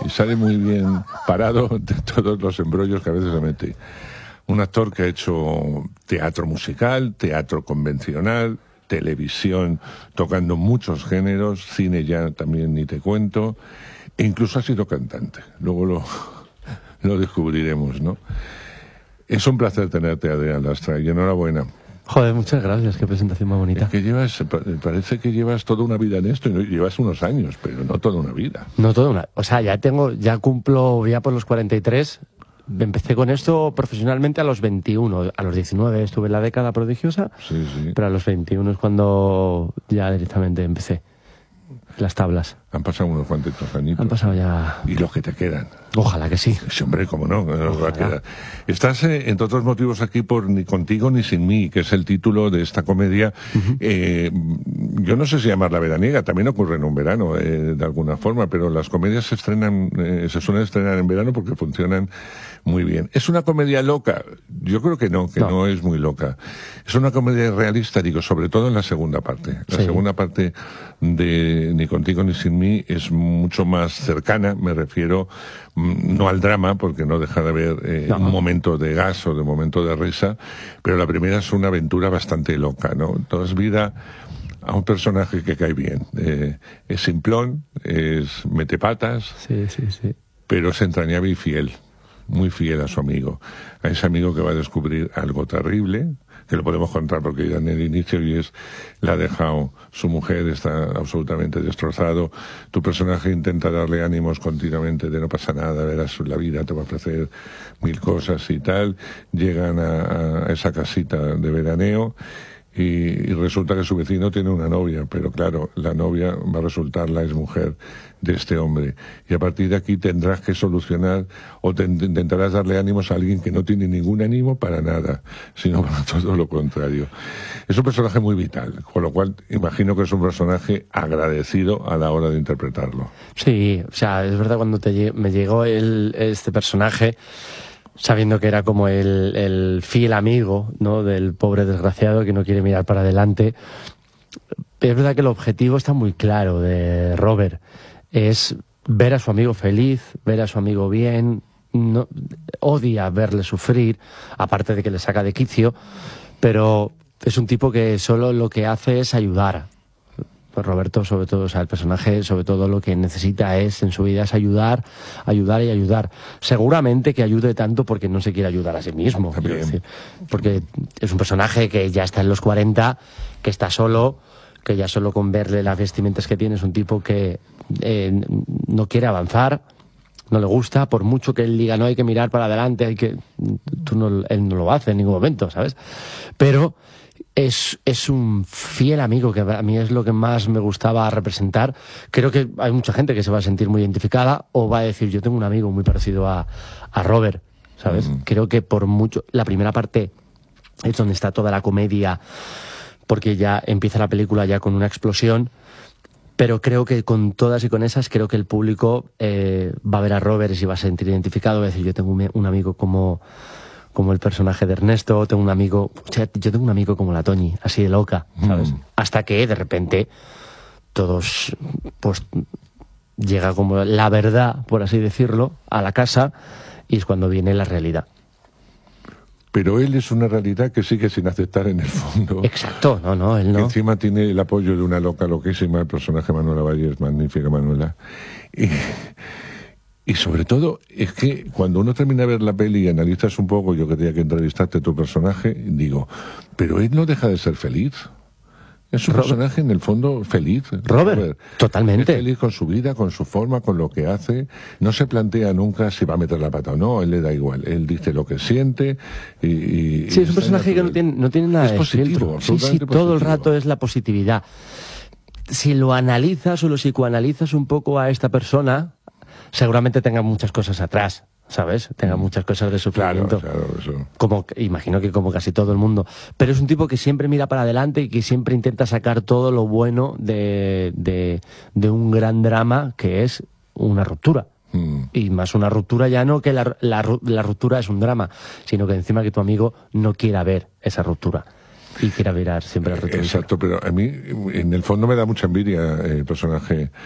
y sale muy bien parado de todos los embrollos que a veces se mete. Un actor que ha hecho teatro musical, teatro convencional, televisión, tocando muchos géneros, cine ya también ni te cuento, e incluso ha sido cantante. Luego lo descubriremos, ¿no? Es un placer tenerte, Adrián Lastra, y enhorabuena. Joder, muchas gracias, qué presentación más bonita. Es que parece que llevas toda una vida en esto, y llevas unos años, pero no toda una vida. No toda una, o sea, ya cumplo ya por los 43. Empecé con esto profesionalmente a los 21, a los 19 estuve en la década prodigiosa, sí. Pero a los 21 es cuando ya directamente empecé las tablas. Han pasado unos cuantitos añitos. Han pasado ya... Y los que te quedan. Ojalá que sí. Sí, hombre, cómo no, nos va a quedar. Estás, entre otros motivos, aquí por Ni contigo ni sin mí, que es el título de esta comedia. Yo no sé si llamarla veraniega, también ocurre en un verano, de alguna forma, pero las comedias se suelen estrenar en verano porque funcionan muy bien. ¿Es una comedia loca? Yo creo que no es muy loca. Es una comedia realista, digo, sobre todo en la segunda parte. La segunda parte de Ni contigo ni sin mí es mucho más cercana, me refiero no al drama, porque no deja de haber un momento de gas o de momento de risa, pero la primera es una aventura bastante loca, ¿no? Entonces, vida a un personaje que cae bien. Es simplón, es metepatas, sí. pero es entrañable y fiel, muy fiel a su amigo. A ese amigo que va a descubrir algo terrible, que lo podemos contar porque ya en el inicio, y es, la ha dejado su mujer, está absolutamente destrozado. Tu personaje intenta darle ánimos continuamente de no pasa nada, verás, la vida te va a ofrecer mil cosas y tal. Llegan a esa casita de veraneo y resulta que su vecino tiene una novia, pero claro, la novia va a resultar la exmujer de este hombre. Y a partir de aquí tendrás que solucionar o intentarás darle ánimos a alguien que no tiene ningún ánimo para nada, sino para todo lo contrario. Es un personaje muy vital, con lo cual imagino que es un personaje agradecido a la hora de interpretarlo. Sí, o sea, es verdad, cuando me llegó este personaje, sabiendo que era como el fiel amigo, ¿no?, del pobre desgraciado que no quiere mirar para adelante. Es verdad que el objetivo está muy claro de Robert, es ver a su amigo feliz, ver a su amigo bien, no, odia verle sufrir, aparte de que le saca de quicio, pero es un tipo que solo lo que hace es ayudar. Pues Roberto, sobre todo, o sea, el personaje, sobre todo lo que necesita en su vida es ayudar. Seguramente que ayude tanto porque no se quiere ayudar a sí mismo. Quiero decir, porque es un personaje que ya está en los 40, que está solo, que ya solo con verle las vestimentas que tiene es un tipo que no quiere avanzar, no le gusta, por mucho que él diga no hay que mirar para adelante, él no lo hace en ningún momento, ¿sabes? Pero es un fiel amigo, que a mí es lo que más me gustaba representar. Creo que hay mucha gente que se va a sentir muy identificada o va a decir, yo tengo un amigo muy parecido a Robert, ¿sabes? Creo que por mucho... La primera parte es donde está toda la comedia, porque ya empieza la película ya con una explosión, pero creo que con todas y con esas, creo que el público va a ver a Robert y se va a sentir identificado, va a decir, yo tengo un amigo como el personaje de Ernesto, yo tengo un amigo como la Toñi, así de loca, ¿sabes? Hasta que de repente todos, pues, llega como la verdad, por así decirlo, a la casa, y es cuando viene la realidad. Pero él es una realidad que sigue sin aceptar en el fondo. Exacto, él no. Que encima tiene el apoyo de una loca loquísima, el personaje Manuela Valle es magnífica, Manuela. Y sobre todo, es que cuando uno termina de ver la peli y analizas un poco, yo que tenía que entrevistarte a tu personaje, digo, pero él no deja de ser feliz. Es un personaje en el fondo feliz. Robert, totalmente. Es feliz con su vida, con su forma, con lo que hace. No se plantea nunca si va a meter la pata o no, él le da igual. Él dice lo que siente y sí, es un personaje que no tiene nada de positivo. Sí, todo el rato es la positividad. Si lo analizas o lo psicoanalizas un poco a esta persona, seguramente tenga muchas cosas atrás, ¿sabes? Tenga muchas cosas de sufrimiento. Claro, eso. Imagino que como casi todo el mundo. Pero es un tipo que siempre mira para adelante y que siempre intenta sacar todo lo bueno de un gran drama que es una ruptura. Y más una ruptura, ya no que la ruptura es un drama, sino que encima que tu amigo no quiera ver esa ruptura y quiera mirar siempre el retrovisor. Exacto, pero a mí en el fondo me da mucha envidia el personaje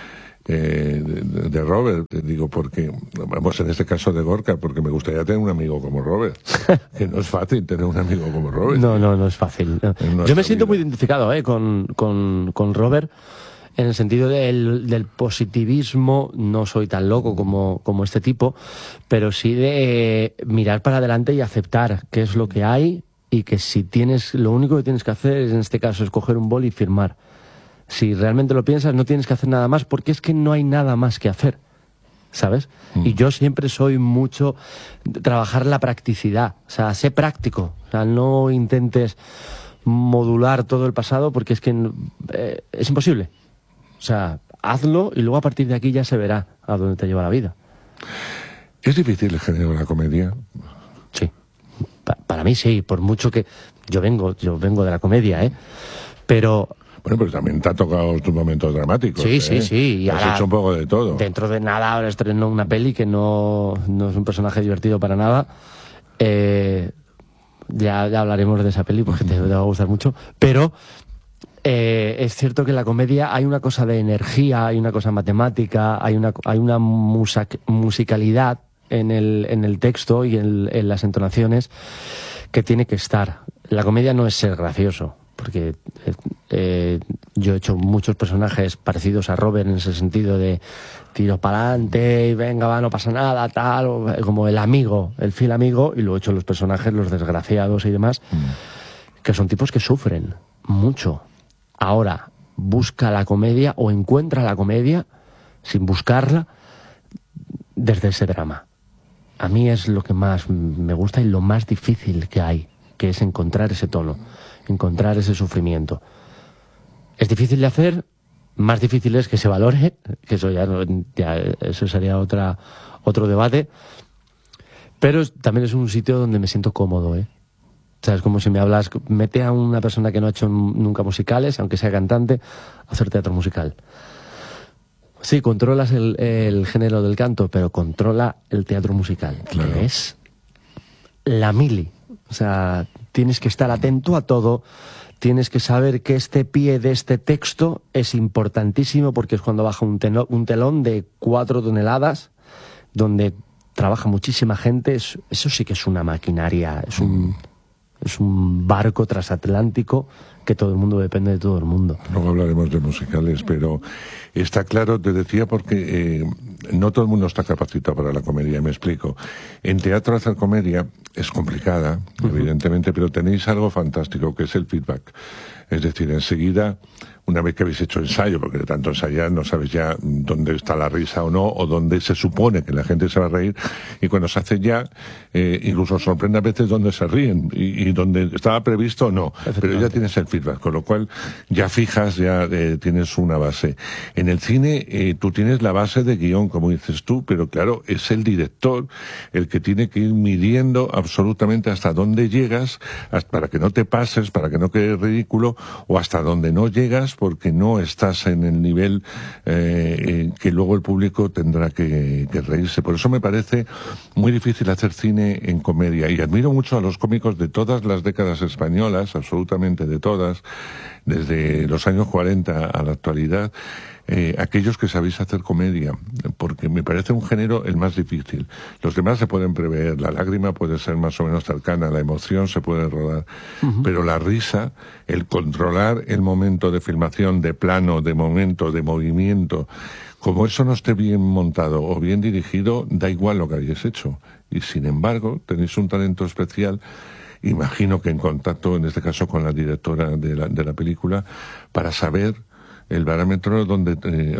de Robert, digo, porque, vamos, en este caso de Gorka, porque me gustaría tener un amigo como Robert, que no es fácil tener un amigo como Robert. No es fácil. No. Yo me siento muy identificado con Robert, en el sentido del positivismo. No soy tan loco como este tipo, pero sí de mirar para adelante y aceptar qué es lo que hay, y que si tienes, lo único que tienes que hacer es, en este caso, es coger un boli y firmar. Si realmente lo piensas, no tienes que hacer nada más, porque es que no hay nada más que hacer, ¿sabes? Y yo siempre soy mucho trabajar la practicidad, o sea, sé práctico, o sea, no intentes modular todo el pasado, porque es que es imposible. O sea, hazlo y luego a partir de aquí ya se verá a dónde te lleva la vida. ¿Es difícil el género de la comedia? Sí, para mí sí, por mucho que yo vengo de la comedia, pero... Bueno, pero también te ha tocado tus momentos dramáticos. Sí. Y has hecho un poco de todo. Dentro de nada ahora estreno una peli que no es un personaje divertido para nada. Ya hablaremos de esa peli porque te va a gustar mucho. Pero es cierto que en la comedia hay una cosa de energía, hay una cosa matemática, hay una musicalidad en el texto y en las entonaciones que tiene que estar. La comedia no es ser gracioso, porque yo he hecho muchos personajes parecidos a Robert, en ese sentido de tiro para adelante y venga, va, no pasa nada, tal, como el amigo, el fiel amigo, y luego he hecho los personajes, los desgraciados y demás, que son tipos que sufren mucho. Ahora, busca la comedia o encuentra la comedia sin buscarla desde ese drama. A mí es lo que más me gusta y lo más difícil que hay, que es encontrar ese tono, encontrar ese sufrimiento. Es difícil de hacer, más difícil es que se valore, que eso ya eso sería otro debate, pero también es un sitio donde me siento cómodo, O sea, es como si me hablas, mete a una persona que no ha hecho nunca musicales, aunque sea cantante, a hacer teatro musical. Sí, controlas el género del canto, pero controla el teatro musical, claro, que es la mili. O sea, tienes que estar atento a todo, tienes que saber que este pie de este texto es importantísimo, porque es cuando baja un telón de 4 toneladas, donde trabaja muchísima gente. Eso sí que es una maquinaria, es un barco transatlántico que todo el mundo depende de todo el mundo. Luego hablaremos de musicales, pero está claro, te decía, porque no todo el mundo está capacitado para la comedia, me explico. En teatro hacer comedia es complicada, evidentemente, pero tenéis algo fantástico, que es el feedback. Es decir, enseguida, una vez que habéis hecho ensayo, porque de tanto ensayar no sabes ya dónde está la risa o no, o dónde se supone que la gente se va a reír, y cuando se hace ya, incluso sorprende a veces dónde se ríen, y dónde estaba previsto no, pero ya tienes el feedback, con lo cual ya fijas, ya tienes una base. En el cine tú tienes la base de guión, como dices tú, pero claro, es el director el que tiene que ir midiendo absolutamente hasta dónde llegas, para que no te pases, para que no quede ridículo, o hasta dónde no llegas, porque no estás en el nivel que luego el público tendrá que reírse. Por eso me parece muy difícil hacer cine en comedia, y admiro mucho a los cómicos de todas las décadas españolas, absolutamente de todas, desde los años 40 a la actualidad, aquellos que sabéis hacer comedia, porque me parece un género el más difícil. Los demás se pueden prever, la lágrima puede ser más o menos cercana, la emoción se puede rodar, pero la risa, el controlar el momento de filmación, de plano, de momento, de movimiento, como eso no esté bien montado o bien dirigido, da igual lo que hayáis hecho. Y sin embargo, tenéis un talento especial, imagino que en contacto, en este caso con la directora de la película, para saber el barómetro donde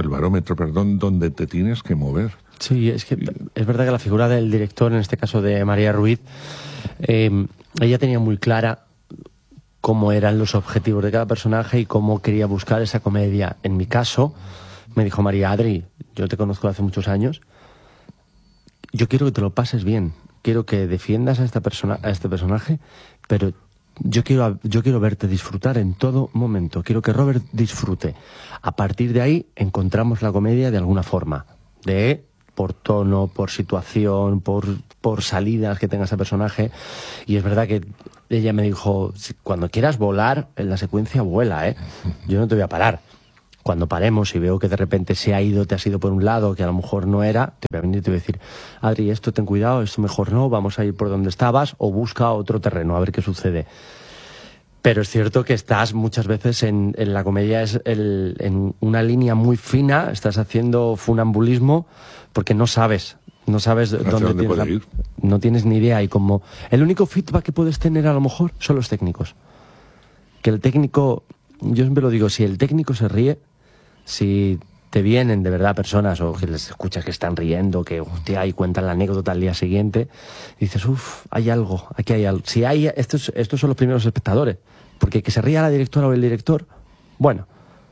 te tienes que mover. Sí, es que es verdad que la figura del director, en este caso de María Ruiz, ella tenía muy clara cómo eran los objetivos de cada personaje y cómo quería buscar esa comedia. En mi caso, me dijo María: Adri, yo te conozco hace muchos años, yo quiero que te lo pases bien, quiero que defiendas a este personaje, pero yo quiero verte disfrutar en todo momento, quiero que Robert disfrute. A partir de ahí encontramos la comedia de alguna forma, por tono, por situación, por salidas que tenga ese personaje. Y es verdad que ella me dijo: cuando quieras volar en la secuencia, vuela, yo no te voy a parar. cuando paremos y veo que de repente te has ido por un lado, que a lo mejor no era, te voy a venir y te voy a decir, Adri, esto ten cuidado, esto mejor no, vamos a ir por donde estabas, o busca otro terreno, a ver qué sucede. Pero es cierto que estás muchas veces en la comedia, en una línea muy fina, estás haciendo funambulismo, porque no sabes dónde tienes ir. No tienes ni idea, y como el único feedback que puedes tener a lo mejor son los técnicos. Que el técnico, yo siempre lo digo, si el técnico se ríe, si te vienen de verdad personas o que les escuchas que están riendo, que hostia, y cuentan la anécdota al día siguiente, y dices, hay algo, aquí hay algo. Si hay, estos son los primeros espectadores, porque que se ría la directora o el director, bueno,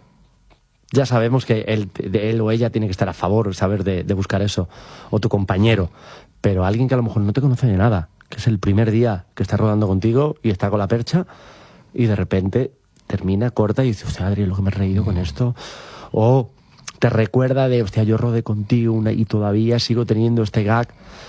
ya sabemos que él o ella tiene que estar a favor, saber de buscar eso, o tu compañero, pero alguien que a lo mejor no te conoce de nada, que es el primer día que está rodando contigo y está con la percha, y de repente termina, corta y dice, hostia, Adri, lo que me he reído con esto, o te recuerda de, hostia, yo rodé contigo y todavía sigo teniendo este gag,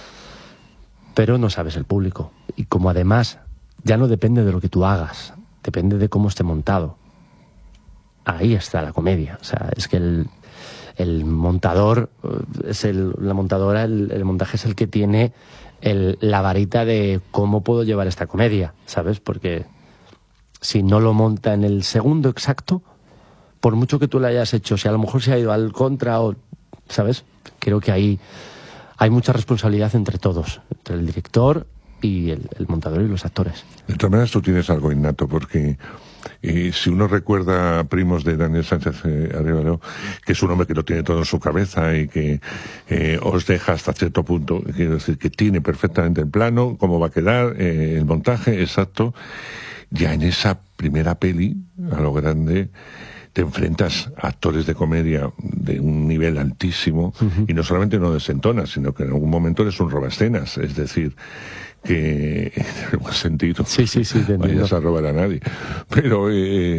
pero no sabes el público. Y como además ya no depende de lo que tú hagas, depende de cómo esté montado. Ahí está la comedia. O sea, es que el montador, la montadora, el montaje es el que tiene la varita de cómo puedo llevar esta comedia, ¿sabes? Porque si no lo monta en el segundo exacto, por mucho que tú le hayas hecho, si a lo mejor se ha ido al contra, o, ¿sabes? Creo que ahí hay mucha responsabilidad entre todos, entre el director y el montador y los actores. De todas maneras, tú tienes algo innato, porque si uno recuerda a Primos de Daniel Sánchez Arévalo, que es un hombre que lo tiene todo en su cabeza y que os deja hasta cierto punto, quiero decir, que tiene perfectamente el plano, cómo va a quedar, el montaje exacto, ya en esa primera peli, a lo grande, te enfrentas a actores de comedia de un nivel altísimo, y no solamente no desentonas, sino que en algún momento eres un robaescenas, es decir, que en el buen sentido sí, vayas a robar a nadie, pero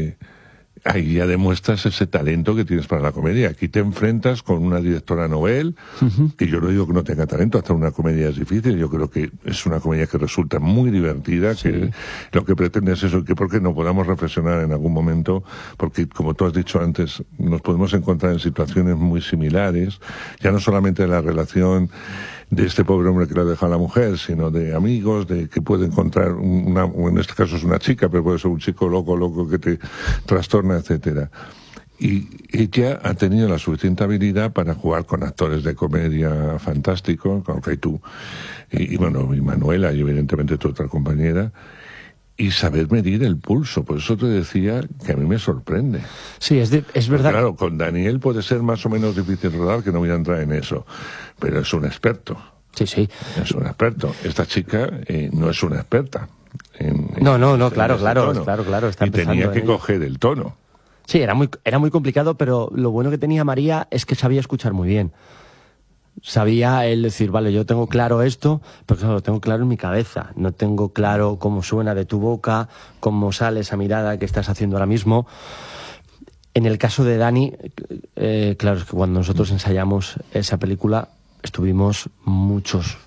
ahí ya demuestras ese talento que tienes para la comedia. Aquí te enfrentas con una directora novel, que yo no digo que no tenga talento, hacer una comedia es difícil, yo creo que es una comedia que resulta muy divertida, sí. Que lo que pretende es eso, que porque no podamos reflexionar en algún momento, porque como tú has dicho antes, nos podemos encontrar en situaciones muy similares, ya no solamente en la relación de este pobre hombre que le ha dejado a la mujer, sino de amigos, de que puede encontrar o en este caso es una chica, pero puede ser un chico loco que te trastorna, etcétera. Y ella ha tenido la suficiente habilidad para jugar con actores de comedia fantásticos, con Tú y Manuela y evidentemente tu otra compañera, y saber medir el pulso. Por eso te decía que a mí me sorprende. Sí, es verdad. Claro, con Daniel puede ser más o menos difícil rodar, que no voy a entrar en eso, pero es un experto. Sí. Es un experto. Esta chica no es una experta. Claro, está y tenía que en coger el tono. Sí, era muy complicado, pero lo bueno que tenía María es que sabía escuchar muy bien. Sabía él decir, vale, yo tengo claro esto, pero claro, lo tengo claro en mi cabeza. No tengo claro cómo suena de tu boca, cómo sale esa mirada que estás haciendo ahora mismo. En el caso de Dani, claro, es que cuando nosotros ensayamos esa película, estuvimos muchos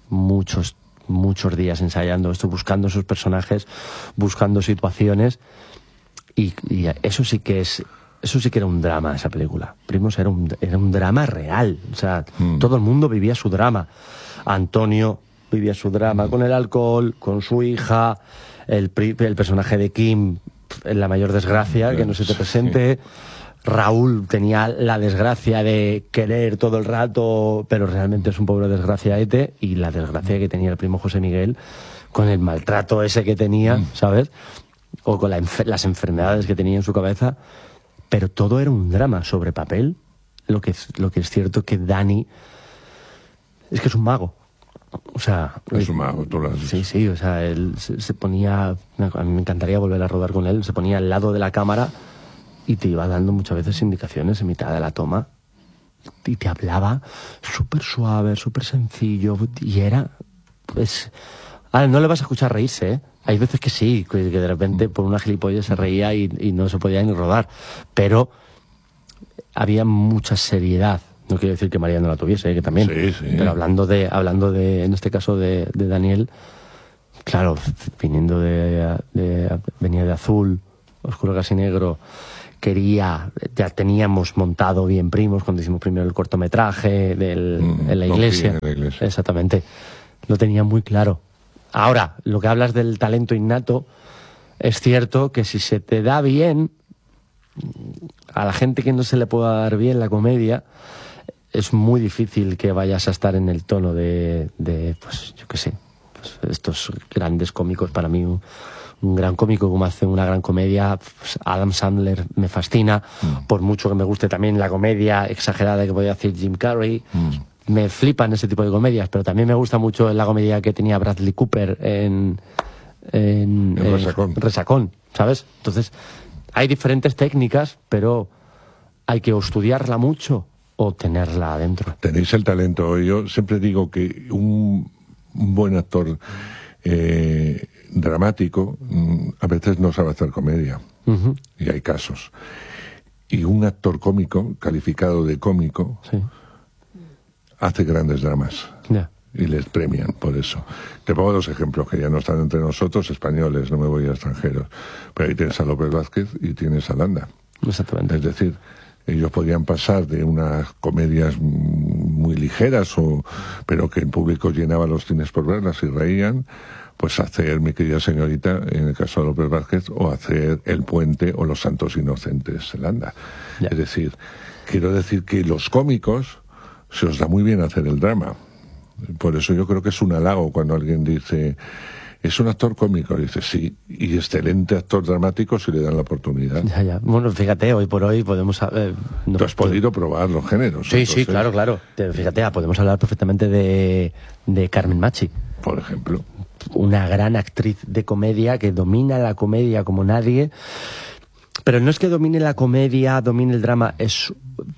días ensayando esto, buscando sus personajes, buscando situaciones, y eso sí que era un drama, esa película. Primos era un drama real. O sea, todo el mundo vivía su drama. Antonio vivía su drama con el alcohol, con su hija, el personaje de Kim en la mayor desgracia, que no se te presente. Sí. Raúl tenía la desgracia de querer todo el rato, pero realmente es un pobre desgraciaete, y la desgracia que tenía el primo José Miguel con el maltrato ese que tenía, ¿sabes? O con las enfermedades que tenía en su cabeza. Pero todo era un drama sobre papel. Lo que es cierto que Dani es que es un mago. O sea, es un mago, tú lo has dicho. Sí, o sea, él se ponía, a mí me encantaría volver a rodar con él, se ponía al lado de la cámara y te iba dando muchas veces indicaciones en mitad de la toma, y te hablaba súper suave, súper sencillo, y era, pues, no le vas a escuchar reírse, ¿eh? Hay veces que sí, que de repente por una gilipollez se reía y no se podía ni rodar, pero había mucha seriedad. No quiero decir que María no la tuviese, que también. Sí. Pero hablando de, en este caso de Daniel, claro, venía de Azul, Oscuro Casi Negro, ya teníamos montado bien Primos cuando hicimos primero el cortometraje en la iglesia. Exactamente, lo tenía muy claro. Ahora, lo que hablas del talento innato, es cierto que si se te da bien, a la gente que no se le pueda dar bien la comedia, es muy difícil que vayas a estar en el tono de pues yo qué sé, pues estos grandes cómicos. Para mí un gran cómico como hace una gran comedia, pues Adam Sandler me fascina, por mucho que me guste también la comedia exagerada que podía hacer Jim Carrey. Me flipan ese tipo de comedias, pero también me gusta mucho la comedia que tenía Bradley Cooper en Resacón, ¿sabes? Entonces, hay diferentes técnicas, pero hay que o estudiarla mucho o tenerla adentro. Tenéis el talento. Yo siempre digo que un buen actor dramático a veces no sabe hacer comedia. Y hay casos. Y un actor cómico, calificado de cómico, sí, hace grandes dramas. Yeah. Y les premian por eso. Te pongo dos ejemplos que ya no están entre nosotros, españoles, no me voy a extranjeros. Pero ahí tienes a López Vázquez y tienes a Landa. Exactamente. Es decir, ellos podían pasar de unas comedias muy ligeras, pero que el público llenaba los cines por verlas y reían, pues hacer Mi querida señorita, en el caso de López Vázquez, o hacer El puente o Los santos inocentes, Landa. Yeah. Es decir, quiero decir que los cómicos se os da muy bien hacer el drama. Por eso yo creo que es un halago cuando alguien dice, es un actor cómico, y dice sí, y excelente actor dramático si le dan la oportunidad. Ya. Bueno, fíjate, hoy por hoy podemos... Tú has podido probar los géneros. Sí, entonces... sí, claro. Fíjate, podemos hablar perfectamente de Carmen Machi. Por ejemplo. Una gran actriz de comedia que domina la comedia como nadie. Pero no es que domine la comedia, domine el drama, es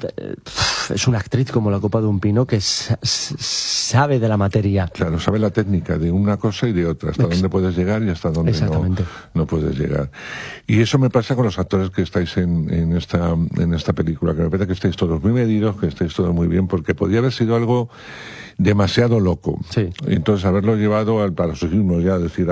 una actriz como la copa de un pino que sabe de la materia. Claro, sabe la técnica de una cosa y de otra, hasta dónde puedes llegar y hasta dónde no puedes llegar. Y eso me pasa con los actores que estáis en esta película, que me parece que estáis todos muy medidos, que estáis todos muy bien, porque podía haber sido algo demasiado loco. Sí. Y entonces haberlo llevado al paroxismo, ya decir,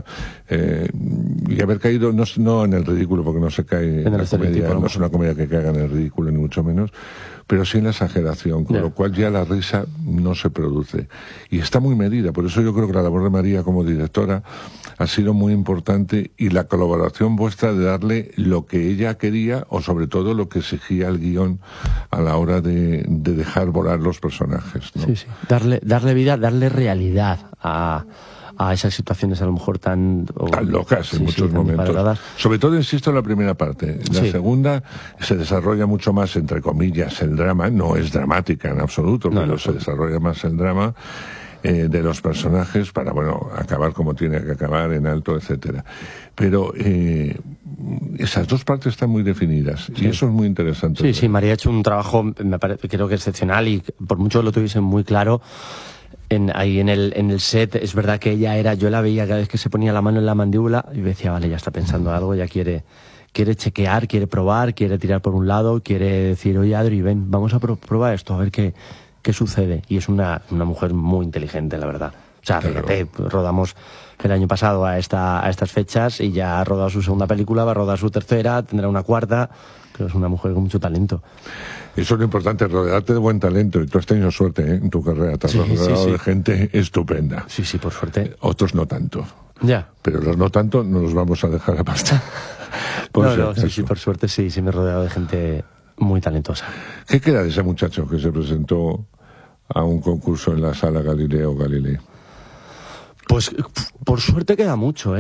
y haber caído no en el ridículo, porque no se cae en la comedia, no es una comedia que caiga en el ridículo ni mucho menos, pero sí en la exageración, con lo cual ya la risa no se produce. Y está muy medida, por eso yo creo que la labor de María como directora ha sido muy importante, y la colaboración vuestra de darle lo que ella quería, o sobre todo lo que exigía el guión a la hora de dejar volar los personajes, ¿no? Sí. Darle vida, darle realidad a esas situaciones a lo mejor tan locas en muchos momentos. Sobre todo, insisto, en la primera parte. La segunda se desarrolla mucho más, entre comillas, el drama. No es dramática en absoluto, pero se desarrolla más el drama de los personajes para, acabar como tiene que acabar, en alto, etcétera. Pero esas dos partes están muy definidas, y eso es muy interesante. Sí, María ha hecho un trabajo, creo que excepcional, y por mucho lo tuviesen muy claro. Ahí en el set, es verdad que yo la veía cada vez que se ponía la mano en la mandíbula y decía, vale, ya está pensando algo, ya quiere chequear, quiere probar, quiere tirar por un lado, quiere decir, oye, Adri, ven, vamos a probar esto, a ver qué sucede. Y es una mujer muy inteligente, la verdad. O sea, fíjate, rodamos el año pasado a estas fechas y ya ha rodado su segunda película, va a rodar su tercera, tendrá una cuarta. Creo que es una mujer con mucho talento. Eso es lo importante, rodearte de buen talento. Y tú has tenido suerte en tu carrera, te has rodeado de gente estupenda. Sí, por suerte. Otros no tanto. Ya. Pero los no tanto no los vamos a dejar aparte. Sí, por suerte sí me he rodeado de gente muy talentosa. ¿Qué queda de ese muchacho que se presentó a un concurso en la Sala Galileo Galilei? Pues por suerte queda mucho,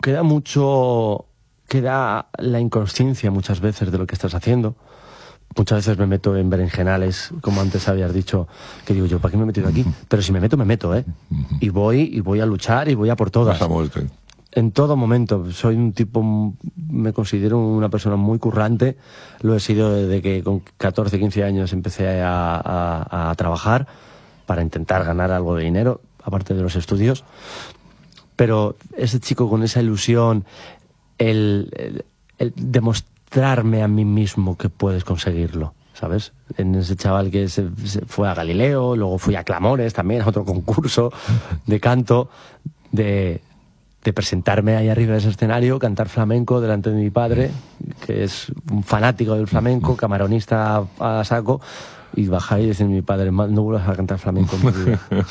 queda la inconsciencia muchas veces de lo que estás haciendo. Muchas veces me meto en berenjenales, como antes habías dicho, que digo yo, ¿para qué me he metido aquí? Pero si me meto, y voy a luchar y voy a por todas. En todo momento. Soy un tipo, me considero una persona muy currante. Lo he sido desde que con 14, 15 años empecé a trabajar para intentar ganar algo de dinero, aparte de los estudios. Pero ese chico con esa ilusión, el demostrarme a mí mismo que puedes conseguirlo, ¿sabes? En ese chaval que se fue a Galileo, luego fui a Clamores también, a otro concurso de canto, de de presentarme ahí arriba de ese escenario, cantar flamenco delante de mi padre, que es un fanático del flamenco, camaronista a saco, y bajar y decir a mi padre, no vuelvas a cantar flamenco en mi vida.